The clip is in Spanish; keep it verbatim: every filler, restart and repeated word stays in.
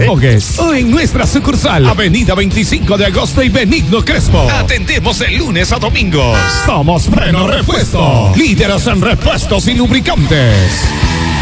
Refogues o en nuestra sucursal, Avenida veinticinco de agosto y Benigno Crespo. Atendemos de lunes a domingos. Somos Freno Repuesto, líderes en repuestos y lubricantes.